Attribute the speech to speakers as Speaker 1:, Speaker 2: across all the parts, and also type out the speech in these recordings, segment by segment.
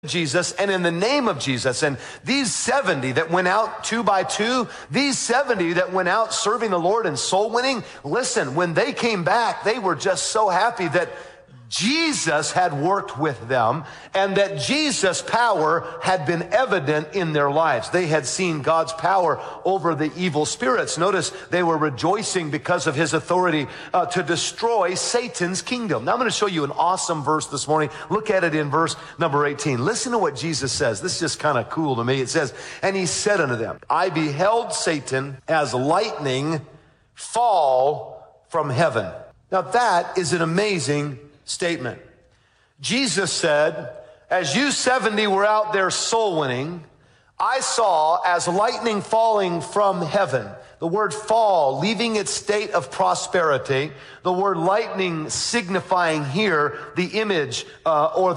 Speaker 1: Jesus and in the name of Jesus. And these 70 that went out 2 by 2, these 70 that went out serving the Lord and soul winning, listen, when they came back, they were just so happy that Jesus had worked with them and that Jesus' power had been evident in their lives. They had seen God's power over the evil spirits. Notice they were rejoicing because of his authority to destroy Satan's kingdom. Now I'm going to show you an awesome verse this morning. Look at it in verse number 18. Listen to what Jesus says. This is just kind of cool to me. It says, and he said unto them, I beheld Satan as lightning fall from heaven. Now that is an amazing statement. Jesus said, as you 70 were out there soul winning, I saw as lightning falling from heaven. The word fall, leaving its state of prosperity. The word lightning signifying here the image or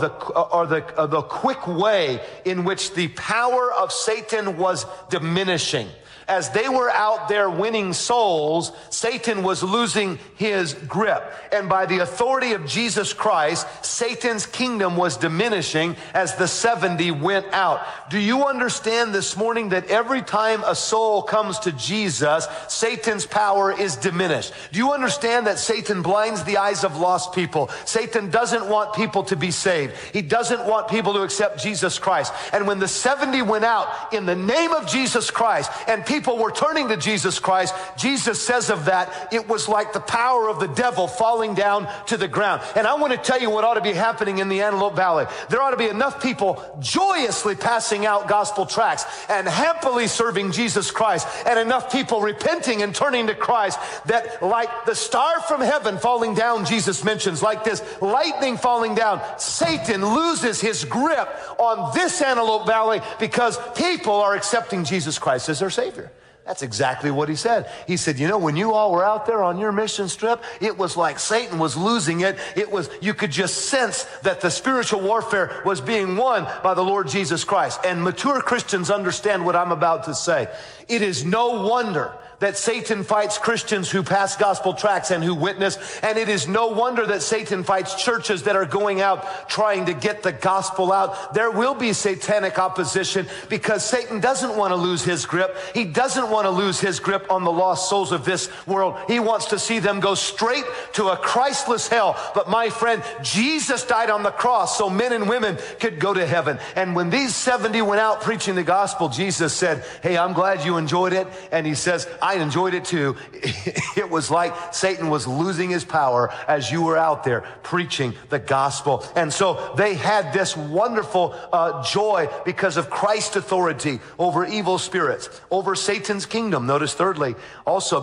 Speaker 1: the quick way in which the power of Satan was diminishing. As they were out there winning souls, Satan was losing his grip. And by the authority of Jesus Christ, Satan's kingdom was diminishing as the 70 went out. Do you understand this morning that every time a soul comes to Jesus, Satan's power is diminished? Do you understand that Satan blinds the eyes of lost people? Satan doesn't want people to be saved. He doesn't want people to accept Jesus Christ. And when the 70 went out in the name of Jesus Christ and people were turning to Jesus Christ, Jesus says of that, it was like the power of the devil falling down to the ground. And I want to tell you what ought to be happening in the Antelope Valley. There ought to be enough people joyously passing out gospel tracts and happily serving Jesus Christ, and enough people repenting and turning to Christ that like the star from heaven falling down, Jesus mentions, like this lightning falling down, Satan loses his grip on this Antelope Valley because people are accepting Jesus Christ as their Savior. That's exactly what he said. He said, you know, when you all were out there on your mission trip, it was like Satan was losing it. You could just sense that the spiritual warfare was being won by the Lord Jesus Christ. And mature Christians understand what I'm about to say. It is no wonder that Satan fights Christians who pass gospel tracts and who witness. And it is no wonder that Satan fights churches that are going out trying to get the gospel out. There will be satanic opposition because Satan doesn't want to lose his grip. He doesn't want to lose his grip on the lost souls of this world. He wants to see them go straight to a Christless hell. But my friend, Jesus died on the cross so men and women could go to heaven. And when these 70 went out preaching the gospel, Jesus said, hey, I'm glad you enjoyed it. And he says, I enjoyed it too. It was like Satan was losing his power as you were out there preaching the gospel. And so they had this wonderful joy because of Christ's authority over evil spirits, over Satan's kingdom. Notice thirdly, also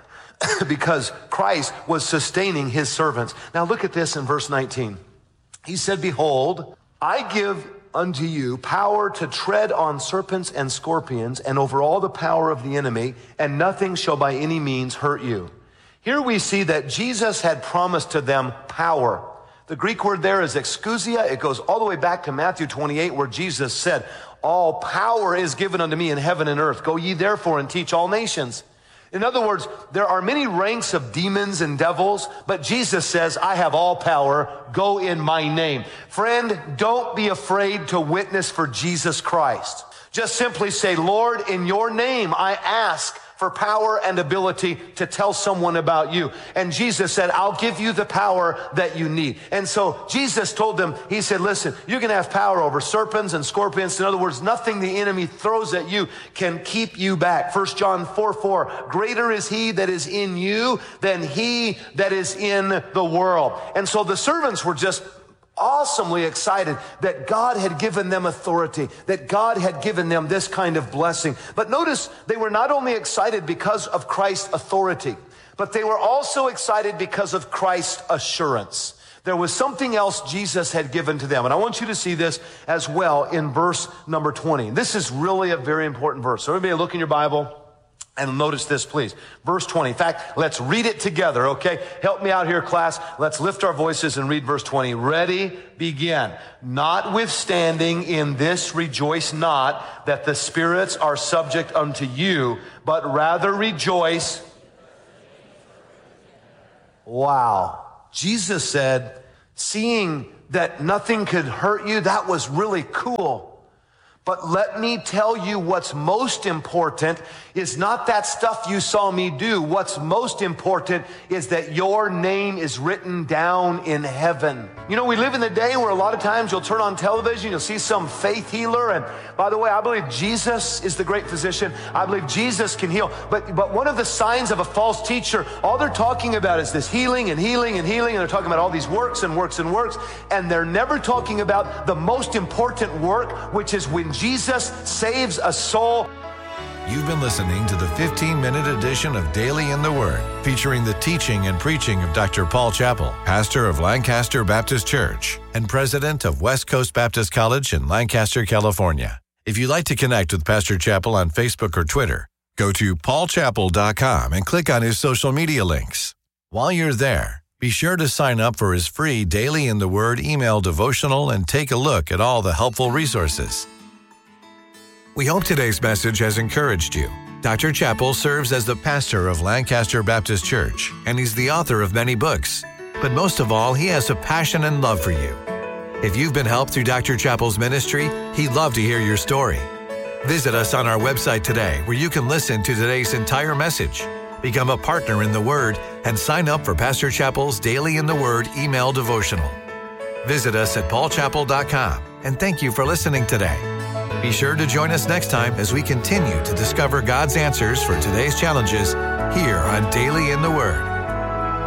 Speaker 1: because Christ was sustaining his servants. Now look at this in verse 19. He said, behold, I give unto you power to tread on serpents and scorpions and over all the power of the enemy, and nothing shall by any means hurt you. Here we see that Jesus had promised to them power. The Greek word there is exousia. It goes all the way back to Matthew 28, where Jesus said, all power is given unto me in heaven and earth. Go ye therefore and teach all nations. In other words, there are many ranks of demons and devils, but Jesus says, I have all power. Go in my name. Friend, don't be afraid to witness for Jesus Christ. Just simply say, Lord, in your name, I ask for power and ability to tell someone about you. And Jesus said, I'll give you the power that you need. And so Jesus told them, he said, listen, you're going to have power over serpents and scorpions. In other words, nothing the enemy throws at you can keep you back. 1 John 4:4, greater is he that is in you than he that is in the world. And so the servants were just awesomely excited that God had given them authority, that God had given them this kind of blessing. But notice they were not only excited because of Christ's authority, but they were also excited because of Christ's assurance. There was something else Jesus had given to them. And I want you to see this as well in verse number 20. This is really a very important verse. So everybody look in your Bible. And notice this, please. Verse 20. In fact, let's read it together, okay? Help me out here, class. Let's lift our voices and read verse 20. Ready, begin. Notwithstanding in this rejoice not that the spirits are subject unto you, but rather rejoice. Wow. Jesus said, seeing that nothing could hurt you, that was really cool. But let me tell you, what's most important is not that stuff you saw me do. What's most important is that your name is written down in heaven. You know, we live in the day where a lot of times you'll turn on television, you'll see some faith healer. And by the way, I believe Jesus is the great physician. I believe Jesus can heal. But one of the signs of a false teacher, all they're talking about is this healing and healing and healing. And they're talking about all these works and works and works. And they're never talking about the most important work, which is when Jesus saves a soul.
Speaker 2: You've been listening to the 15-minute edition of Daily in the Word, featuring the teaching and preaching of Dr. Paul Chappell, pastor of Lancaster Baptist Church and president of West Coast Baptist College in Lancaster, California. If you'd like to connect with Pastor Chappell on Facebook or Twitter, go to paulchappell.com and click on his social media links. While you're there, be sure to sign up for his free Daily in the Word email devotional and take a look at all the helpful resources. We hope today's message has encouraged you. Dr. Chappell serves as the pastor of Lancaster Baptist Church, and he's the author of many books. But most of all, he has a passion and love for you. If you've been helped through Dr. Chappell's ministry, he'd love to hear your story. Visit us on our website today, where you can listen to today's entire message, become a partner in the Word, and sign up for Pastor Chappell's Daily in the Word email devotional. Visit us at paulchappell.com, and thank you for listening today. Be sure to join us next time as we continue to discover God's answers for today's challenges here on Daily in the Word.